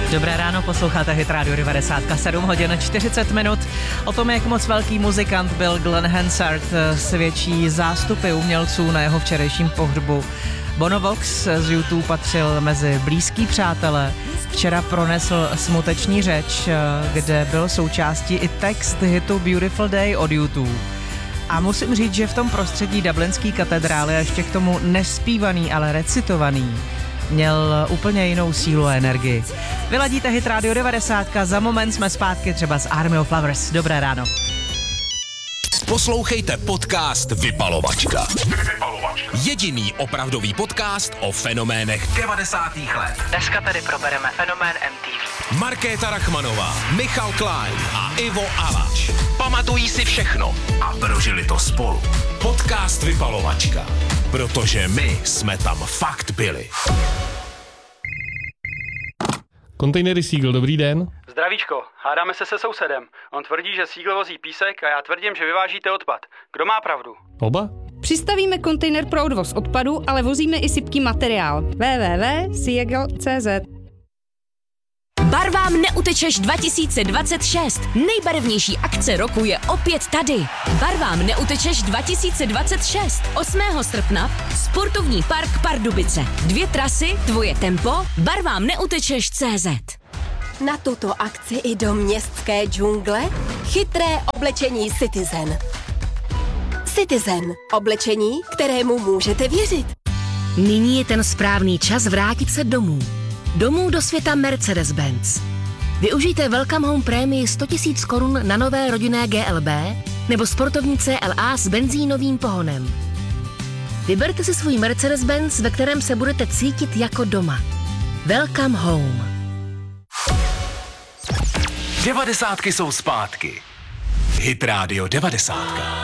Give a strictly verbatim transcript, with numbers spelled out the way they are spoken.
Dobré ráno, posloucháte Hit Radio devadesát sedm hodin čtyřicet minut. O tom, jak moc velký muzikant byl Glenn Hansard, svědčí zástupy umělců na jeho včerejším pohřbu. Bono Vox z YouTube patřil mezi blízký přátele. Včera pronesl smuteční řeč, kde byl součástí i text hitu Beautiful Day od YouTube. A musím říct, že v tom prostředí Dublinské katedrály, a ještě k tomu nespívaný, ale recitovaný, měl úplně jinou sílu a energii. Vyladíte Hit Radio devadesát, za moment jsme zpátky třeba z Army of Lovers. Dobré ráno. Poslouchejte podcast Vypalovačka. Jediný opravdový podcast o fenoménech devadesátých let. Dneska tady probereme fenomén M T V. Markéta Rachmanová, Michal Klein a Ivo Alač pamatují si všechno a prožili to spolu. Podcast Vypalovačka. Protože my jsme tam fakt byli. Kontejnery Seagull, dobrý den. Zdravíčko, hádáme se se sousedem. On tvrdí, že Seagull vozí písek a já tvrdím, že vyvážíte odpad. Kdo má pravdu? Oba? Přistavíme kontejner pro odvoz odpadu, ale vozíme i sypký materiál. w w w tečka seagull tečka c z Barvám neutečeš dva tisíce dvacet šest. Nejbarevnější akce roku je opět tady. Barvám neutečeš dva tisíce dvacet šest. osmého srpna Sportovní park Pardubice. Dvě trasy, tvoje tempo, barvám neutečeš tečka c z. Na tuto akci i do městské džungle chytré oblečení Citizen. Citizen. Oblečení, kterému můžete věřit. Nyní je ten správný čas vrátit se domů. Domů do světa Mercedes-Benz. Využijte Welcome Home prémii sto tisíc korun na nové rodinné G L B nebo sportovní C L A s benzínovým pohonem. Vyberte si svůj Mercedes-Benz, ve kterém se budete cítit jako doma. Welcome Home. Devadesátky jsou zpátky. Hit Radio devadesát.